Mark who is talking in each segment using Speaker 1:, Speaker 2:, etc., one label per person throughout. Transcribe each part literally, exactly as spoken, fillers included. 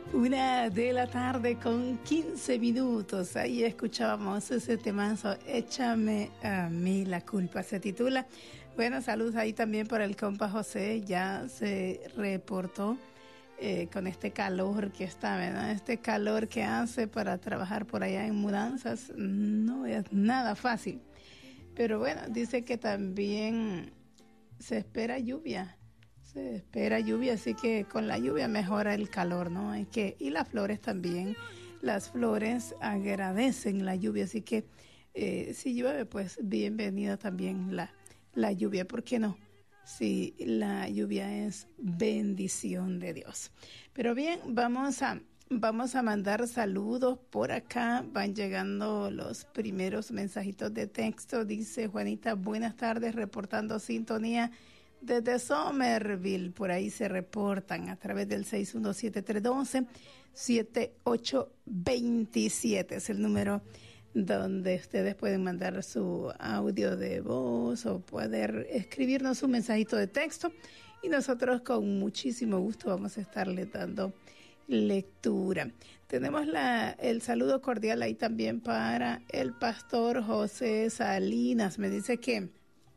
Speaker 1: Una de la tarde con quince minutos. Ahí escuchábamos ese temazo, Échame a mí la culpa, se titula. Bueno, saludos ahí también por el compa José. Ya se reportó eh, con este calor que está, ¿verdad? Este calor que hace para trabajar por allá en mudanzas no es nada fácil. Pero bueno, dice que también se espera lluvia. Se espera lluvia, así que con la lluvia mejora el calor, ¿no? Hay que, y las flores también. Las flores agradecen la lluvia, así que eh, si llueve, pues bienvenida también la, la lluvia. ¿Por qué no? Si la lluvia es bendición de Dios. Pero bien, vamos a, vamos a mandar saludos por acá. Van llegando los primeros mensajitos de texto. Dice Juanita, buenas tardes, reportando sintonía desde Somerville. Por ahí se reportan a través del seis uno siete, tres uno dos, siete ocho dos siete. Es el número donde ustedes pueden mandar su audio de voz o poder escribirnos un mensajito de texto. Y nosotros con muchísimo gusto vamos a estarle dando lectura. Tenemos la, el saludo cordial ahí también para el pastor José Salinas. Me dice que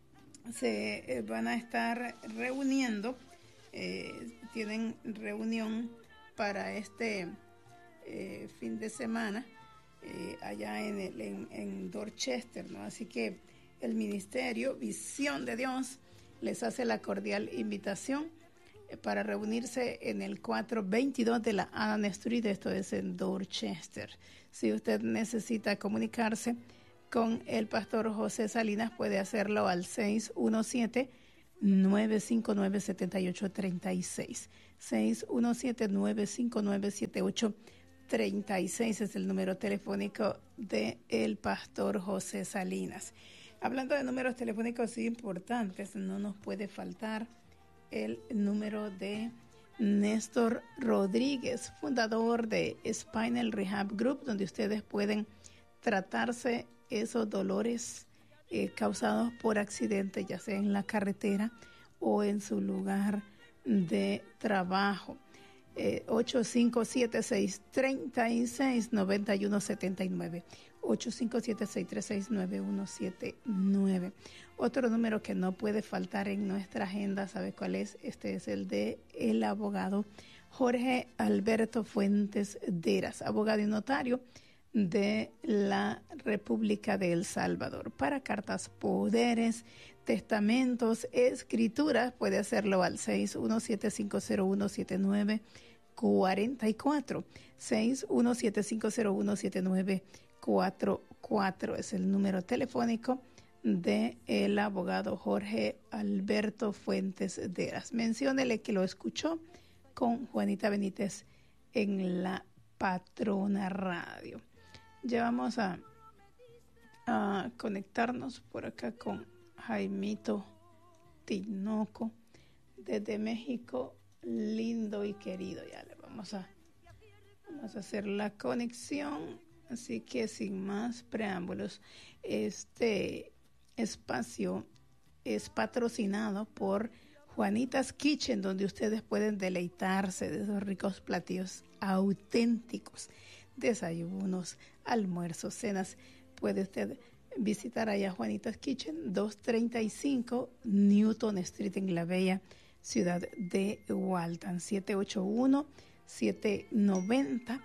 Speaker 1: se van a estar reuniendo, eh, tienen reunión para este eh, fin de semana eh, allá en, el, en, en Dorchester, ¿no? Así que el ministerio Visión de Dios les hace la cordial invitación eh, para reunirse en el cuatrocientos veintidós de la Adam Street, esto es en Dorchester. Si usted necesita comunicarse con el pastor José Salinas, puede hacerlo al seis uno siete, nueve cinco nueve, siete ocho tres seis. seis uno siete, nueve cinco nueve, siete ocho tres seis es el número telefónico del pastor José Salinas. Hablando de números telefónicos importantes, no nos puede faltar el número de Néstor Rodríguez, fundador de Spinal Rehab Group, donde ustedes pueden tratarse esos dolores eh, causados por accidente, ya sea en la carretera o en su lugar de trabajo. Eh, ocho cinco siete seis, tres seis, nueve uno siete nueve. ocho cinco siete seis, tres seis nueve uno siete nueve. Otro número que no puede faltar en nuestra agenda, ¿sabe cuál es? Este es el de el abogado Jorge Alberto Fuentes Deras, abogado y notario de la República de El Salvador. Para cartas, poderes, testamentos, escrituras, puede hacerlo al seis uno siete, cinco cero uno, siete nueve cuatro cuatro. seis uno siete, cinco cero uno, siete nueve cuatro cuatro es el número telefónico de el abogado Jorge Alberto Fuentes Deras. Menciónele que lo escuchó con Juanita Benítez en la Patrona Radio. Ya vamos a, a conectarnos por acá con Jaimito Tinoco desde México, lindo y querido. Ya le vamos a, vamos a hacer la conexión. Así que sin más preámbulos, este espacio es patrocinado por Juanita's Kitchen, donde ustedes pueden deleitarse de esos ricos platillos auténticos. Desayunos, almuerzos, cenas. Puede usted visitar allá Juanita's Kitchen, doscientos treinta y cinco Newton Street en la bella ciudad de Waltham. siete ocho uno, siete nueve cero,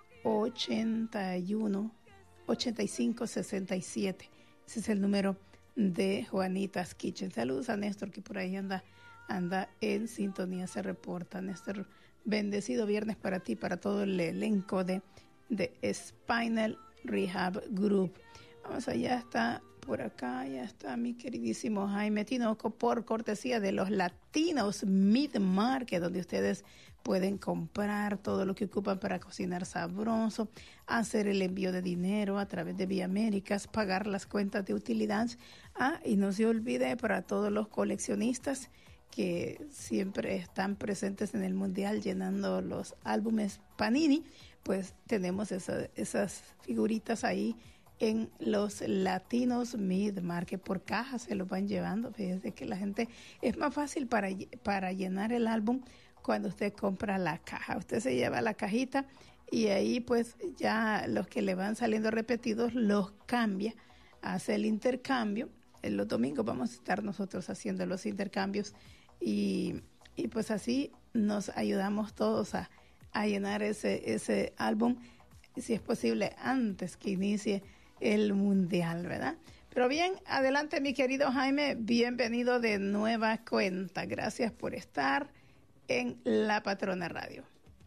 Speaker 1: ocho cinco seis siete. Ese es el número de Juanita's Kitchen. Saludos a Néstor, que por ahí anda, anda en sintonía, se reporta. Néstor, bendecido viernes para ti, para todo el elenco de de Spinal Rehab Group. Vamos allá, está por acá, ya está mi queridísimo Jaime Tinoco, por cortesía de los Latinos Meat Market, donde ustedes pueden comprar todo lo que ocupan para cocinar sabroso, hacer el envío de dinero a través de Vía Américas, pagar las cuentas de utilidad. Ah, y no se olvide, para todos los coleccionistas que siempre están presentes en el Mundial llenando los álbumes Panini, pues tenemos esa, esas figuritas ahí en los Latinos Meat Market. Por caja se los van llevando. Fíjense que la gente, es más fácil para, para llenar el álbum cuando usted compra la caja. Usted se lleva la cajita y ahí pues ya los que le van saliendo repetidos los cambia, hace el intercambio. En los domingos vamos a estar nosotros haciendo los intercambios y, y pues así nos ayudamos todos a, a llenar ese, ese álbum, si es posible antes que inicie el mundial, ¿verdad? Pero bien, adelante mi querido Jaime, bienvenido de nueva cuenta. Gracias por estar en La Patrona Radio.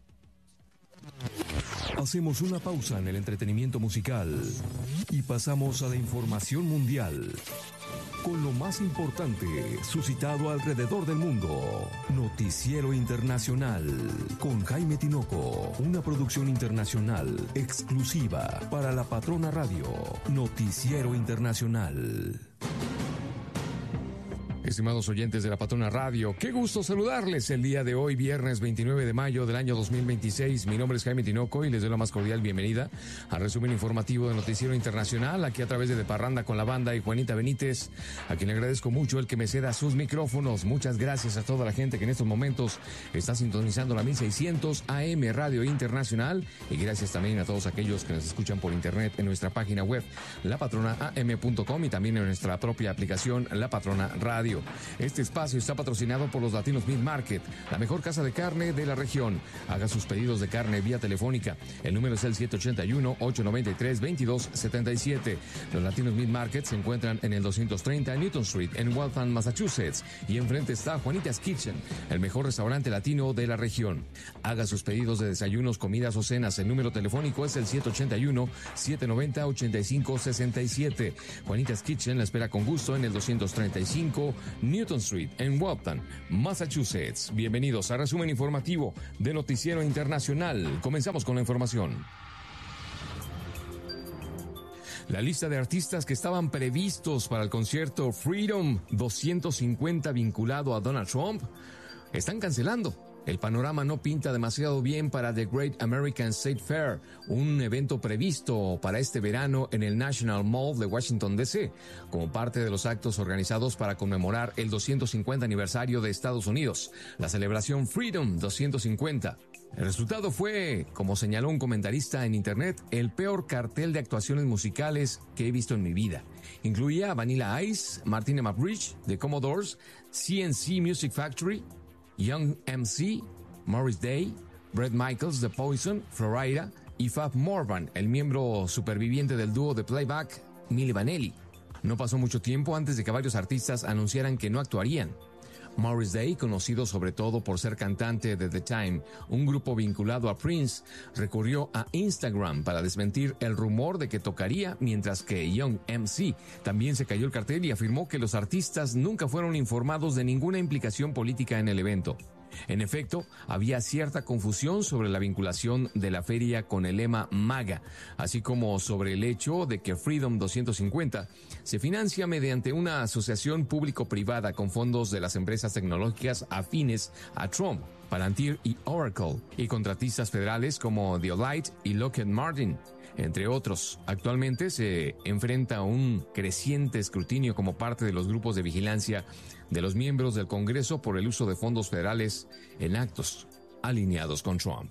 Speaker 2: Hacemos una pausa en el entretenimiento musical y pasamos a la información mundial con lo más importante suscitado alrededor del mundo. Noticiero Internacional con Jaime Tinoco, una producción internacional exclusiva para La Patrona Radio. Noticiero Internacional. Estimados oyentes de La Patrona Radio, qué gusto saludarles el día de hoy, viernes veintinueve de mayo del año dos mil veintiséis. Mi nombre es Jaime Tinoco y les doy la más cordial bienvenida al resumen informativo de Noticiero Internacional, aquí a través de De Parranda con la Banda y Juanita Benítez, a quien le agradezco mucho el que me ceda sus micrófonos. Muchas gracias a toda la gente que en estos momentos está sintonizando la mil seiscientos A M Radio Internacional, y gracias también a todos aquellos que nos escuchan por internet en nuestra página web la patrona a m punto com y también en nuestra propia aplicación La Patrona Radio. Este espacio está patrocinado por los Latinos Meat Market, la mejor casa de carne de la región. Haga sus pedidos de carne vía telefónica. El número es el siete ocho uno, ocho nueve tres, veintidós setenta y siete. Los Latinos Meat Market se encuentran en el doscientos treinta Newton Street, en Waltham, Massachusetts. Y enfrente está Juanita's Kitchen, el mejor restaurante latino de la región. Haga sus pedidos de desayunos, comidas o cenas. El número telefónico es el siete ocho uno, siete nueve cero, ocho cinco seis siete. Juanita's Kitchen la espera con gusto en el doscientos treinta y cinco Newton Street, en Waltham, Massachusetts. Bienvenidos al resumen informativo de Noticiero Internacional. Comenzamos con la información. La lista de artistas que estaban previstos para el concierto Freedom doscientos cincuenta vinculado a Donald Trump están cancelando. El panorama no pinta demasiado bien para The Great American State Fair, un evento previsto para este verano en el National Mall de Washington, D C, como parte de los actos organizados para conmemorar el doscientos cincuenta aniversario de Estados Unidos, la celebración Freedom doscientos cincuenta. El resultado fue, como señaló un comentarista en internet, el peor cartel de actuaciones musicales que he visto en mi vida. Incluía a Vanilla Ice, Martina McBride, The Commodores, C N C Music Factory, Young M C, Morris Day, Bret Michaels, The Poison, Florida y Fab Morvan, el miembro superviviente del dúo de playback Milli Vanilli. No pasó mucho tiempo antes de que varios artistas anunciaran que no actuarían. Morris Day, conocido sobre todo por ser cantante de The Time, un grupo vinculado a Prince, recurrió a Instagram para desmentir el rumor de que tocaría, mientras que Young M C también se cayó el cartel y afirmó que los artistas nunca fueron informados de ninguna implicación política en el evento. En efecto, había cierta confusión sobre la vinculación de la feria con el lema MAGA, así como sobre el hecho de que Freedom doscientos cincuenta se financia mediante una asociación público-privada con fondos de las empresas tecnológicas afines a Trump, Palantir y Oracle, y contratistas federales como Deloitte y Lockheed Martin, entre otros. Actualmente se enfrenta a un creciente escrutinio como parte de los grupos de vigilancia de los miembros del Congreso por el uso de fondos federales en actos alineados con Trump.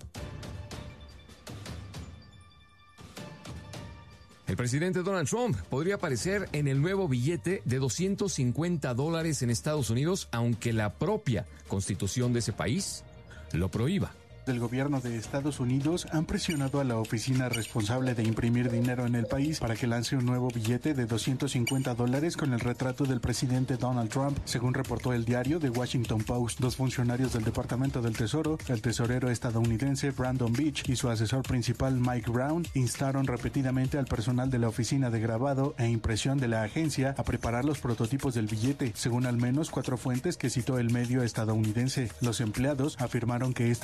Speaker 2: El presidente Donald Trump podría aparecer en el nuevo billete de doscientos cincuenta dólares en Estados Unidos, aunque la propia constitución de ese país lo prohíba.
Speaker 3: Del gobierno de Estados Unidos han presionado a la oficina responsable de imprimir dinero en el país para que lance un nuevo billete de doscientos cincuenta dólares con el retrato del presidente Donald Trump, según reportó el diario The Washington Post. Dos funcionarios del Departamento del Tesoro, el tesorero estadounidense Brandon Beach y su asesor principal Mike Brown, instaron repetidamente al personal de la oficina de grabado e impresión de la agencia a preparar los prototipos del billete, según al menos cuatro fuentes que citó el medio estadounidense. Los empleados afirmaron que esta medida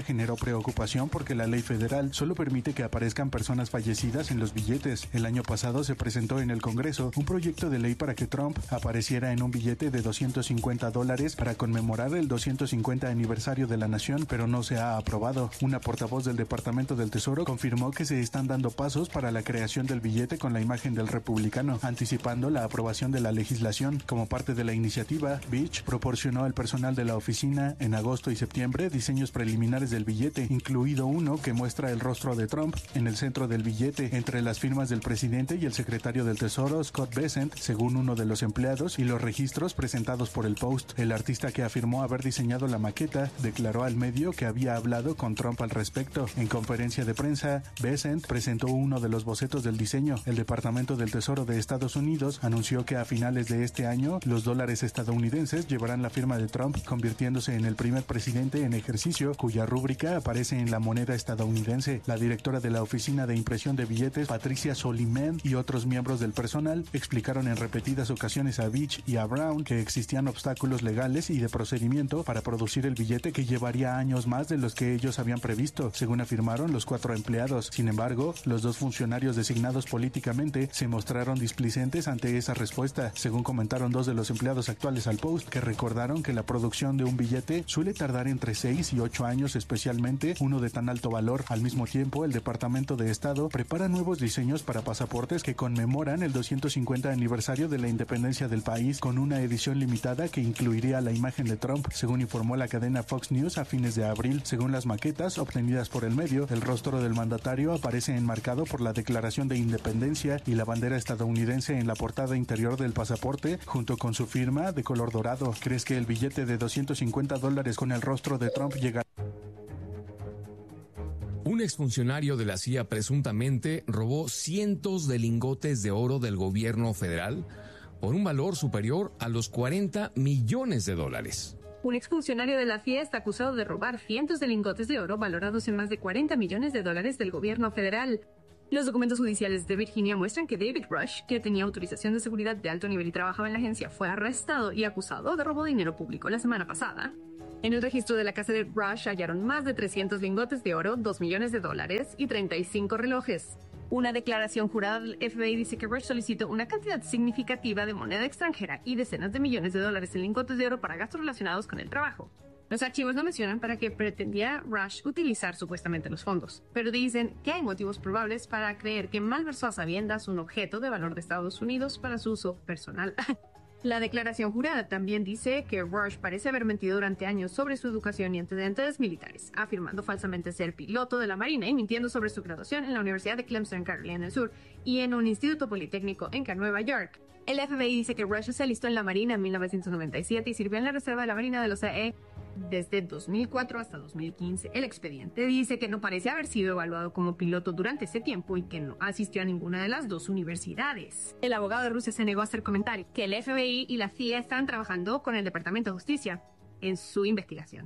Speaker 3: generó preocupación porque la ley federal solo permite que aparezcan personas fallecidas en los billetes. El año pasado se presentó en el Congreso un proyecto de ley para que Trump apareciera en un billete de doscientos cincuenta dólares para conmemorar el doscientos cincuenta aniversario de la nación, pero no se ha aprobado. Una portavoz del Departamento del Tesoro confirmó que se están dando pasos para la creación del billete con la imagen del republicano, anticipando la aprobación de la legislación. Como parte de la iniciativa, Beach proporcionó al personal de la oficina en agosto y septiembre diseños preliminares del billete, incluido uno que muestra el rostro de Trump en el centro del billete, entre las firmas del presidente y el secretario del Tesoro, Scott Bessent, según uno de los empleados, y los registros presentados por el Post. El artista que afirmó haber diseñado la maqueta declaró al medio que había hablado con Trump al respecto. En conferencia de prensa, Bessent presentó uno de los bocetos del diseño. El Departamento del Tesoro de Estados Unidos anunció que a finales de este año los dólares estadounidenses llevarán la firma de Trump, convirtiéndose en el primer presidente en ejercicio cuya rúbrica aparece en la moneda estadounidense. La directora de la Oficina de Impresión de Billetes, Patricia Soliman, y otros miembros del personal explicaron en repetidas ocasiones a Beach y a Brown que existían obstáculos legales y de procedimiento para producir el billete que llevaría años más de los que ellos habían previsto, según afirmaron los cuatro empleados. Sin embargo, los dos funcionarios designados políticamente se mostraron displicentes ante esa respuesta, según comentaron dos de los empleados actuales al Post, que recordaron que la producción de un billete suele tardar entre seis y ocho años, especialmente uno de tan alto valor. Al mismo tiempo, el Departamento de Estado prepara nuevos diseños para pasaportes que conmemoran el doscientos cincuenta aniversario de la independencia del país, con una edición limitada que incluiría la imagen de Trump, según informó la cadena Fox News a fines de abril. Según las maquetas obtenidas por el medio, el rostro del mandatario aparece enmarcado por la Declaración de Independencia y la bandera estadounidense en la portada interior del pasaporte, junto con su firma de color dorado. ¿Crees que el billete de doscientos cincuenta dólares con el rostro de Trump llegará?
Speaker 2: Un exfuncionario de la C I A presuntamente robó cientos de lingotes de oro del gobierno federal por un valor superior a los cuarenta millones de dólares.
Speaker 4: Un exfuncionario de la C I A está acusado de robar cientos de lingotes de oro valorados en más de cuarenta millones de dólares del gobierno federal. Los documentos judiciales de Virginia muestran que David Rush, que tenía autorización de seguridad de alto nivel y trabajaba en la agencia, fue arrestado y acusado de robo de dinero público la semana pasada. En el registro de la casa de Rush hallaron más de trescientos lingotes de oro, dos millones de dólares y treinta y cinco relojes. Una declaración jurada del F B I dice que Rush solicitó una cantidad significativa de moneda extranjera y decenas de millones de dólares en lingotes de oro para gastos relacionados con el trabajo. Los archivos no mencionan para qué pretendía Rush utilizar supuestamente los fondos, pero dicen que hay motivos probables para creer que malversó a sabiendas un objeto de valor de Estados Unidos para su uso personal. La declaración jurada también dice que Rush parece haber mentido durante años sobre su educación y antecedentes militares, afirmando falsamente ser piloto de la Marina y mintiendo sobre su graduación en la Universidad de Clemson, Carolina del Sur, y en un instituto politécnico en Nueva York. El F B I dice que Rush se alistó en la Marina en mil novecientos noventa y siete y sirvió en la Reserva de la Marina de los E E desde dos mil cuatro hasta dos mil quince. El expediente dice que no parece haber sido evaluado como piloto durante ese tiempo y que no asistió a ninguna de las dos universidades. El abogado de Rusia se negó a hacer comentario que el F B I y la C I A están trabajando con el Departamento de Justicia en su investigación.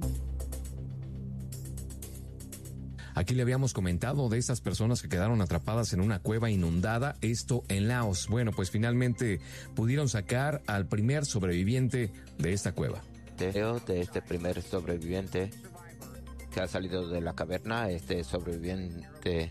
Speaker 2: Aquí le habíamos comentado de estas personas que quedaron atrapadas en una cueva inundada, esto en Laos. Bueno, pues finalmente pudieron sacar al primer sobreviviente de esta cueva.
Speaker 5: De este primer sobreviviente que ha salido de la caverna. Este sobreviviente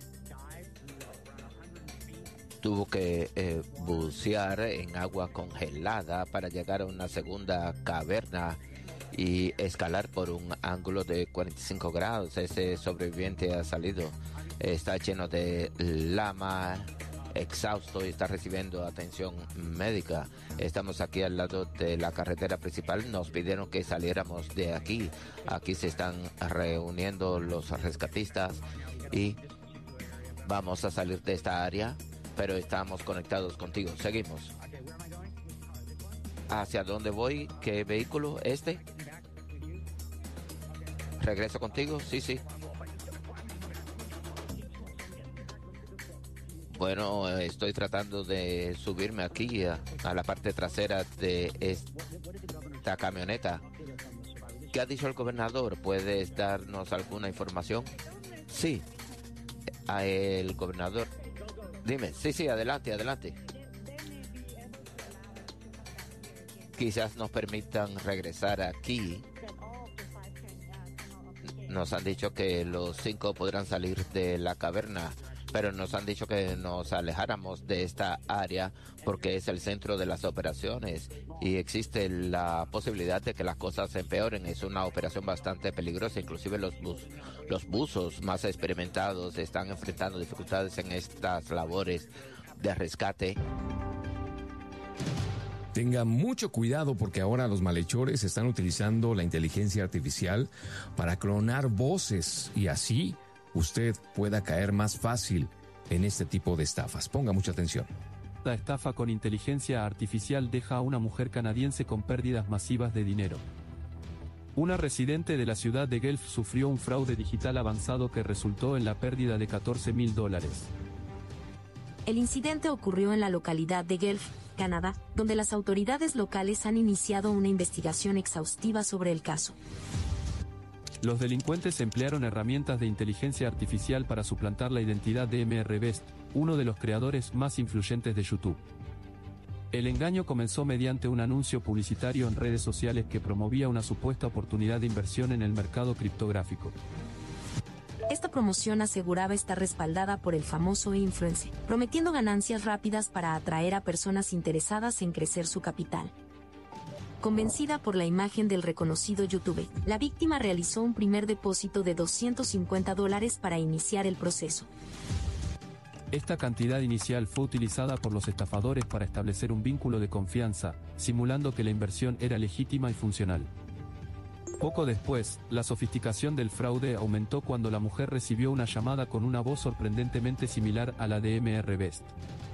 Speaker 5: tuvo que eh, bucear en agua congelada para llegar a una segunda caverna y escalar por un ángulo de cuarenta y cinco grados. Ese sobreviviente ha salido, está lleno de lama, exhausto y está recibiendo atención médica. Estamos aquí al lado de la carretera principal. Nos pidieron que saliéramos de aquí. Aquí se están reuniendo los rescatistas y vamos a salir de esta área, pero estamos conectados contigo. Seguimos. ¿Hacia dónde voy? ¿Qué vehículo? ¿Este? ¿Regreso contigo? Sí, sí. Bueno, estoy tratando de subirme aquí a, a la parte trasera de esta camioneta. ¿Qué ha dicho el gobernador? ¿Puedes darnos alguna información? Sí, a el gobernador. Dime, sí, sí, adelante, adelante. Quizás nos permitan regresar aquí. nos han dicho que los cinco podrán salir de la caverna, pero nos han dicho que nos alejáramos de esta área porque es el centro de las operaciones y existe la posibilidad de que las cosas se empeoren. Es una operación bastante peligrosa, inclusive los, bus, los buzos más experimentados están enfrentando dificultades en estas labores de rescate.
Speaker 2: Tenga mucho cuidado porque ahora los malhechores están utilizando la inteligencia artificial para clonar voces y así usted pueda caer más fácil en este tipo de estafas. Ponga mucha atención.
Speaker 6: La estafa con inteligencia artificial deja a una mujer canadiense con pérdidas masivas de dinero. Una residente de la ciudad de Guelph sufrió un fraude digital avanzado que resultó en la pérdida de catorce mil dólares.
Speaker 7: El incidente ocurrió en la localidad de Guelph, Canadá, donde las autoridades locales han iniciado una investigación exhaustiva sobre el caso.
Speaker 6: Los delincuentes emplearon herramientas de inteligencia artificial para suplantar la identidad de M R Best, uno de los creadores más influyentes de YouTube. El engaño comenzó mediante un anuncio publicitario en redes sociales que promovía una supuesta oportunidad de inversión en el mercado criptográfico.
Speaker 7: Esta promoción aseguraba estar respaldada por el famoso influencer, prometiendo ganancias rápidas para atraer a personas interesadas en crecer su capital. Convencida por la imagen del reconocido youtuber, la víctima realizó un primer depósito de doscientos cincuenta dólares para iniciar el proceso.
Speaker 6: Esta cantidad inicial fue utilizada por los estafadores para establecer un vínculo de confianza, simulando que la inversión era legítima y funcional. Poco después, la sofisticación del fraude aumentó cuando la mujer recibió una llamada con una voz sorprendentemente similar a la de M R Best.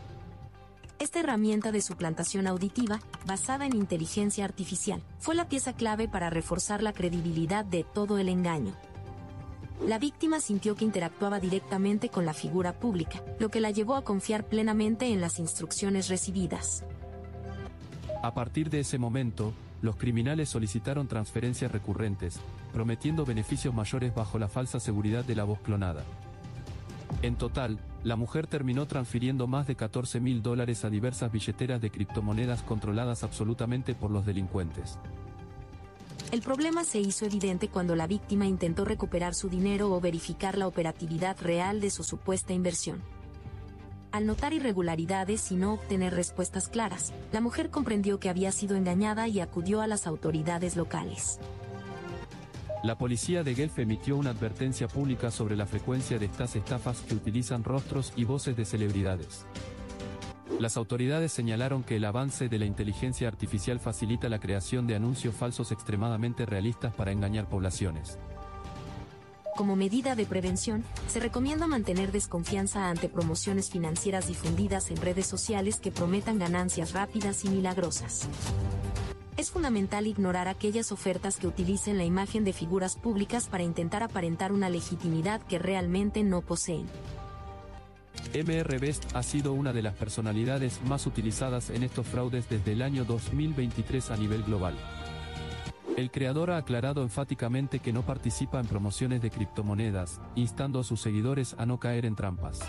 Speaker 7: Esta herramienta de suplantación auditiva, basada en inteligencia artificial, fue la pieza clave para reforzar la credibilidad de todo el engaño. La víctima sintió que interactuaba directamente con la figura pública, lo que la llevó a confiar plenamente en las instrucciones recibidas.
Speaker 6: A partir de ese momento, los criminales solicitaron transferencias recurrentes, prometiendo beneficios mayores bajo la falsa seguridad de la voz clonada. En total, la mujer terminó transfiriendo más de catorce mil dólares a diversas billeteras de criptomonedas controladas absolutamente por los delincuentes.
Speaker 7: El problema se hizo evidente cuando la víctima intentó recuperar su dinero o verificar la operatividad real de su supuesta inversión. Al notar irregularidades y no obtener respuestas claras, la mujer comprendió que había sido engañada y acudió a las autoridades locales.
Speaker 6: La policía de Guelph emitió una advertencia pública sobre la frecuencia de estas estafas que utilizan rostros y voces de celebridades. Las autoridades señalaron que el avance de la inteligencia artificial facilita la creación de anuncios falsos extremadamente realistas para engañar poblaciones.
Speaker 7: Como medida de prevención, se recomienda mantener desconfianza ante promociones financieras difundidas en redes sociales que prometan ganancias rápidas y milagrosas. Es fundamental ignorar aquellas ofertas que utilicen la imagen de figuras públicas para intentar aparentar una legitimidad que realmente no poseen.
Speaker 6: M R Best ha sido una de las personalidades más utilizadas en estos fraudes desde el año dos mil veintitrés a nivel global. El creador ha aclarado enfáticamente que no participa en promociones de criptomonedas, instando a sus seguidores a no caer en trampas.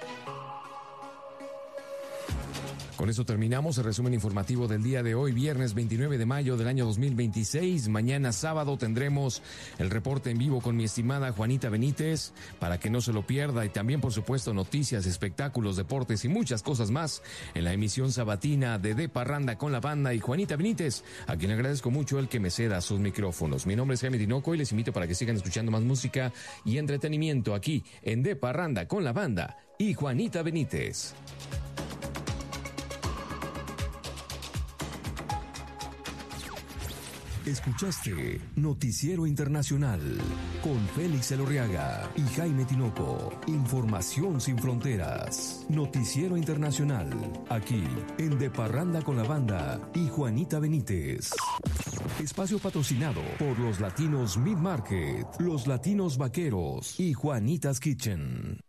Speaker 2: Con eso terminamos el resumen informativo del día de hoy, viernes veintinueve de mayo del año dos mil veintiséis. Mañana sábado tendremos el reporte en vivo con mi estimada Juanita Benítez, para que no se lo pierda, y también, por supuesto, noticias, espectáculos, deportes y muchas cosas más en la emisión sabatina de De Parranda con la Banda y Juanita Benítez, a quien agradezco mucho el que me ceda sus micrófonos. Mi nombre es Jaime Tinoco y les invito para que sigan escuchando más música y entretenimiento aquí en De Parranda con la Banda y Juanita Benítez. Escuchaste Noticiero Internacional con Félix Elorriaga y Jaime Tinoco. Información sin fronteras. Noticiero Internacional, aquí en De Parranda con la Banda y Juanita Benítez. Espacio patrocinado por los Latinos Meat Market, los Latinos Vaqueros y Juanitas Kitchen.